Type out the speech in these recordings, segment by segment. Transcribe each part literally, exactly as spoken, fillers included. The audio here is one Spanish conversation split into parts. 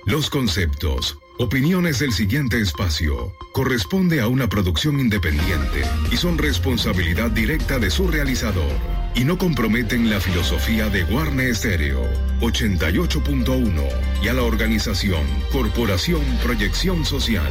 Los conceptos, opiniones del siguiente espacio corresponde a una producción independiente y son responsabilidad directa de su realizador y no comprometen la filosofía de Guarne Estéreo ochenta y ocho punto uno y a la organización Corporación Proyección Social.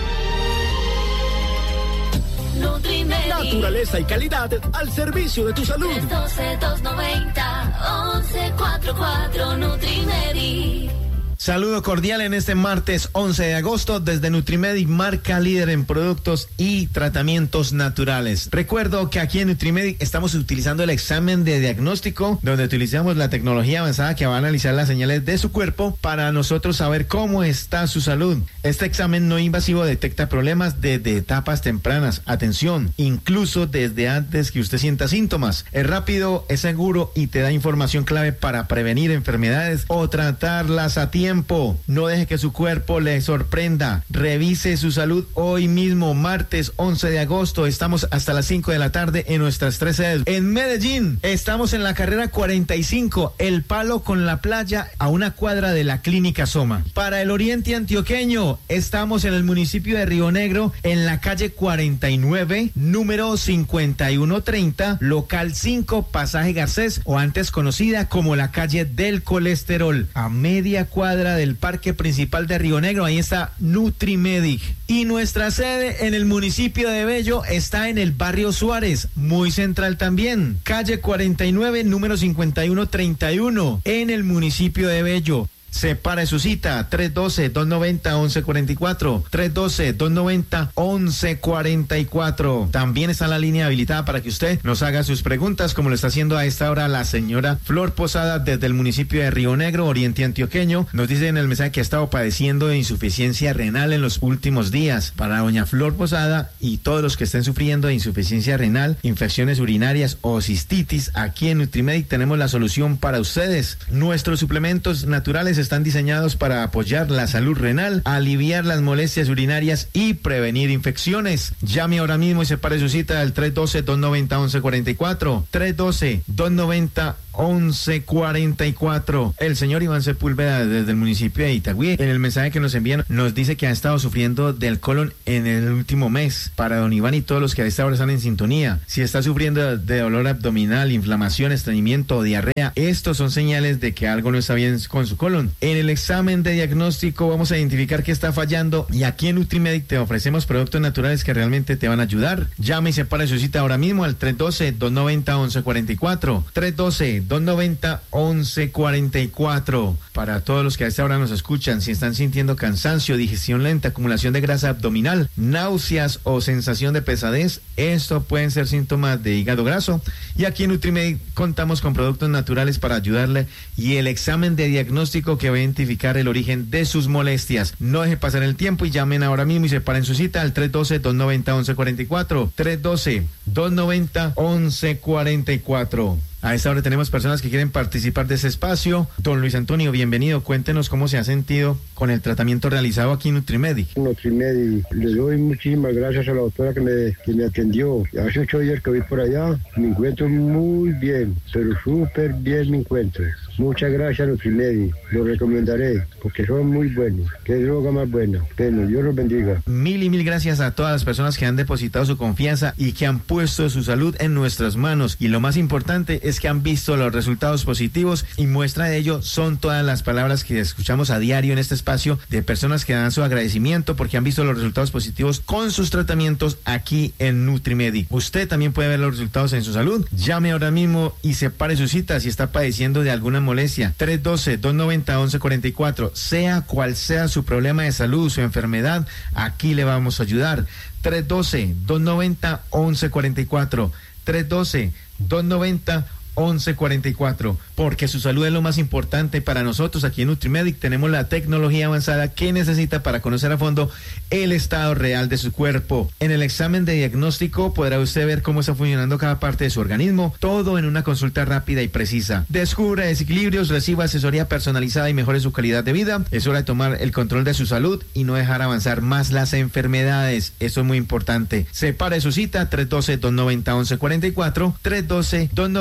Naturaleza y calidad al servicio de tu salud. tres uno dos, dos nueve cero, once cuarenta y cuatro Nutrimedi. Saludo cordial en este martes once de agosto desde Nutrimedic, marca líder en productos y tratamientos naturales. Recuerdo que aquí en Nutrimedic estamos utilizando el examen de diagnóstico, donde utilizamos la tecnología avanzada que va a analizar las señales de su cuerpo para nosotros saber cómo está su salud. Este examen no invasivo detecta problemas desde etapas tempranas. Atención, incluso desde antes que usted sienta síntomas. Es rápido, es seguro y te da información clave para prevenir enfermedades o tratarlas a tiempo. No deje que su cuerpo le sorprenda. Revise su salud hoy mismo, martes once de agosto. Estamos hasta las cinco de la tarde en nuestras tres sedes. En Medellín, estamos en la carrera cuarenta y cinco, El Palo con la playa, a una cuadra de la Clínica Soma. Para el oriente antioqueño, estamos en el municipio de Río Negro, en la calle cuarenta y nueve, número cincuenta y uno treinta, local cinco, pasaje Garcés, o antes conocida como la calle del colesterol, a media cuadra del parque principal de Río Negro. Ahí está Nutrimedic. Y nuestra sede en el municipio de Bello está en el barrio Suárez, muy central también, calle cuarenta y nueve, número cincuenta y uno treinta y uno, en el municipio de Bello. Separe su cita, tres uno dos, dos nueve cero, once cuarenta y cuatro, tres uno dos, dos nueve cero, once cuarenta y cuatro. También está la línea habilitada para que usted nos haga sus preguntas, como lo está haciendo a esta hora la señora Flor Posada desde el municipio de Río Negro, oriente antioqueño. Nos dice en el mensaje que ha estado padeciendo de insuficiencia renal en los últimos días. Para doña Flor Posada y todos los que estén sufriendo de insuficiencia renal, infecciones urinarias o cistitis, aquí en Nutrimedic tenemos la solución para ustedes. Nuestros suplementos naturales están diseñados para apoyar la salud renal, aliviar las molestias urinarias y prevenir infecciones. Llame ahora mismo y separe su cita al tres uno dos, dos nueve cero, once cuarenta y cuatro, tres uno dos, dos nueve cero, once cuarenta y cuatro. El señor Iván Sepúlveda desde el municipio de Itagüí, en el mensaje que nos envían, nos dice que ha estado sufriendo del colon en el último mes. Para don Iván y todos los que a esta hora están en sintonía, si está sufriendo de dolor abdominal, inflamación, estreñimiento o diarrea, estos son señales de que algo no está bien con su colon. En el examen de diagnóstico vamos a identificar qué está fallando y aquí en Nutrimedic te ofrecemos productos naturales que realmente te van a ayudar. Llame y separe su cita ahora mismo al tres uno dos, dos nueve cero, once cuarenta y cuatro, tres uno dos, dos nueve cero, once cuarenta y cuatro. Para todos los que a esta hora nos escuchan, si están sintiendo cansancio, digestión lenta, acumulación de grasa abdominal, náuseas o sensación de pesadez, esto pueden ser síntomas de hígado graso. Y aquí en Nutrimedic contamos con productos naturales para ayudarle y el examen de diagnóstico que va a identificar el origen de sus molestias. No deje pasar el tiempo y llamen ahora mismo y separen su cita al tres uno dos, dos nueve cero, once cuarenta y cuatro, tres uno dos, dos nueve cero, once cuarenta y cuatro. A esta hora tenemos personas que quieren participar de ese espacio. Don Luis Antonio, bienvenido. Cuéntenos cómo se ha sentido con el tratamiento realizado aquí en Nutrimedic. Nutrimedic, le doy muchísimas gracias a la doctora que me, que me atendió. Hace ocho días que voy por allá, me encuentro muy bien, pero súper bien me encuentro. Muchas gracias, Nutrimedic. Lo recomendaré porque son muy buenos. Qué droga más buena. Bueno, Dios los bendiga. Mil y mil gracias a todas las personas que han depositado su confianza y que han puesto su salud en nuestras manos. Y lo más importante es que han visto los resultados positivos y muestra de ello son todas las palabras que escuchamos a diario en este espacio de personas que dan su agradecimiento porque han visto los resultados positivos con sus tratamientos aquí en Nutrimedic. Usted también puede ver los resultados en su salud. Llame ahora mismo y separe su cita si está padeciendo de alguna molestia. tres uno dos, dos nueve cero, once cuarenta y cuatro. Sea cual sea su problema de salud, su enfermedad, aquí le vamos a ayudar. tres uno dos, dos nueve cero, once cuarenta y cuatro. tres uno dos, dos nueve cero, once cuarenta y cuatro, porque su salud es lo más importante para nosotros. Aquí en Nutrimedic tenemos la tecnología avanzada que necesita para conocer a fondo el estado real de su cuerpo. En el examen de diagnóstico podrá usted ver cómo está funcionando cada parte de su organismo, todo en una consulta rápida y precisa. Descubra desequilibrios, reciba asesoría personalizada y mejore su calidad de vida. Es hora de tomar el control de su salud y no dejar avanzar más las enfermedades. Eso es muy importante. Separe su cita, tres uno dos, dos nueve cero, once cuarenta y cuatro, tres uno dos, dos nueve cero,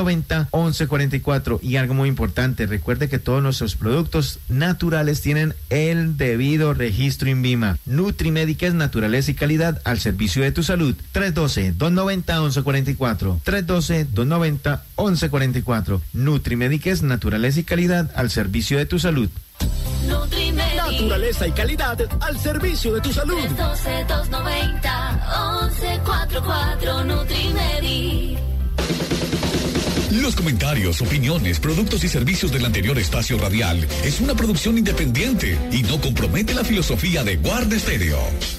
once cuarenta y cuatro. Y algo muy importante, recuerde que todos nuestros productos naturales tienen el debido registro INVIMA. Nutrimédica es naturaleza y calidad al servicio de tu salud. tres uno dos, dos nueve cero, once cuarenta y cuatro. tres uno dos, dos nueve cero, once cuarenta y cuatro. Nutrimédica es naturaleza y calidad al servicio de tu salud. Nutrimedic. Naturaleza y calidad al servicio de tu salud. tres uno dos, dos nueve cero, once cuarenta y cuatro. Nutrimedic. Los comentarios, opiniones, productos y servicios del anterior espacio radial es una producción independiente y no compromete la filosofía de Guarda Estéreo.